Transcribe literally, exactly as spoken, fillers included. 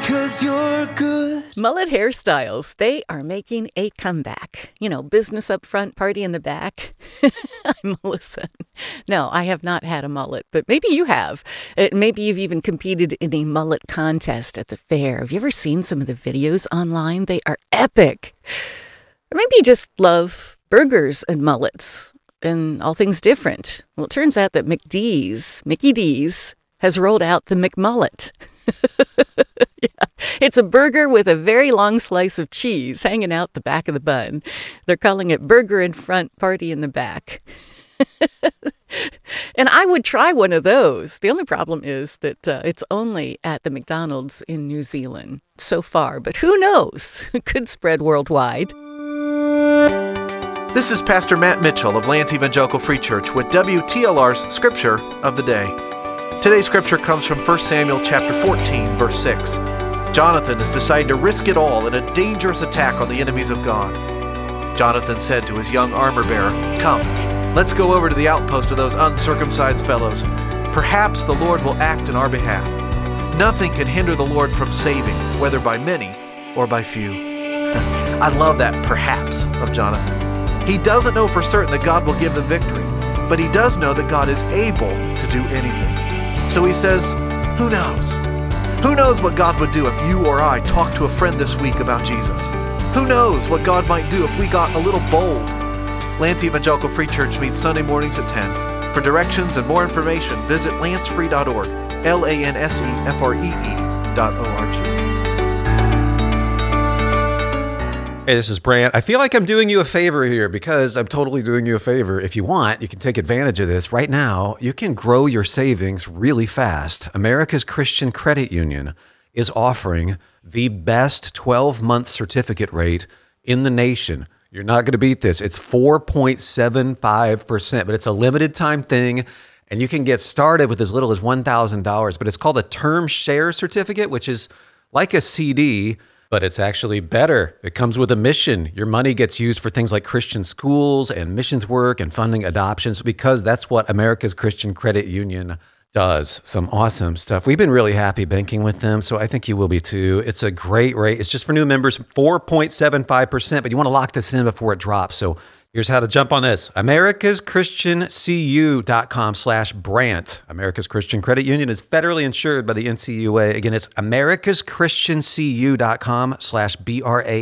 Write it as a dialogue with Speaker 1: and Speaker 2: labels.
Speaker 1: 'cause you're good.
Speaker 2: Mullet hairstyles, they are making a comeback. You know, business up front, party in the back. I'm Melissa. No, I have not had a mullet, but maybe you have. Uh, maybe you've even competed in a mullet contest at the fair. Have you ever seen some of the videos online? They are epic. Or maybe you just love burgers and mullets and all things different. Well, it turns out that McD's, Mickey D's, has rolled out the McMullet. Yeah. It's a burger with a very long slice of cheese hanging out the back of the bun. They're calling it burger in front, party in the back. And I would try one of those. The only problem is that uh, it's only at the McDonald's in New Zealand so far. But who knows? It could spread worldwide.
Speaker 3: This is Pastor Matt Mitchell of Lance Evangelical Free Church with W T L R's Scripture of the Day. Today's scripture comes from First Samuel chapter fourteen, verse six. Jonathan is deciding to risk it all in a dangerous attack on the enemies of God. Jonathan said to his young armor-bearer, "Come, let's go over to the outpost of those uncircumcised fellows. Perhaps the Lord will act in our behalf. Nothing can hinder the Lord from saving, whether by many or by few." I love that perhaps of Jonathan. He doesn't know for certain that God will give them victory, but he does know that God is able to do anything. So he says, who knows? Who knows what God would do if you or I talked to a friend this week about Jesus? Who knows what God might do if we got a little bold? Lance Evangelical Free Church meets Sunday mornings at ten. For directions and more information, visit lance free dot org, L A N S E F R E E dot O R G.
Speaker 4: Hey, this is Brant. I feel like I'm doing you a favor here because I'm totally doing you a favor. If you want, you can take advantage of this. Right now, you can grow your savings really fast. America's Christian Credit Union is offering the best twelve-month certificate rate in the nation. You're not going to beat this. It's four point seven five percent, but it's a limited time thing, and you can get started with as little as one thousand dollars. But it's called a term share certificate, which is like a C D, but it's actually better. It comes with a mission. Your money gets used for things like Christian schools and missions work and funding adoptions because that's what America's Christian Credit Union does. Some awesome stuff. We've been really happy banking with them, so I think you will be too. It's a great rate. It's just for new members, four point seven five percent, but you want to lock this in before it drops. So here's how to jump on this. Americas Christian C U dot com slash Brant. America's Christian Credit Union is federally insured by the N C U A. Again, it's Americas Christian C U dot com slash B R A